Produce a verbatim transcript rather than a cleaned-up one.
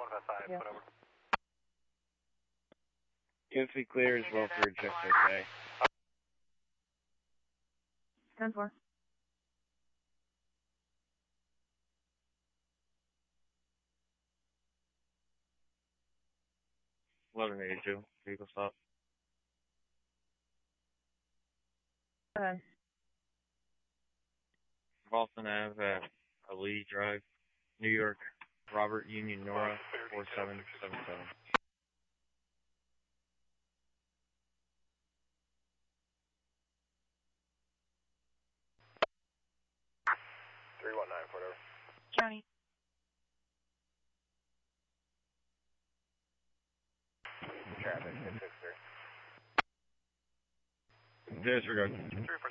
Yeah. Infantry clear as well for just okay. ten four. eleven eighty-two, vehicle stop. Uh, Boston Ave at Ali Drive, New York, Robert Union Nora, four seven seven seven. three one nine, whatever. County. Traffic, six six three. Disregard. Trooper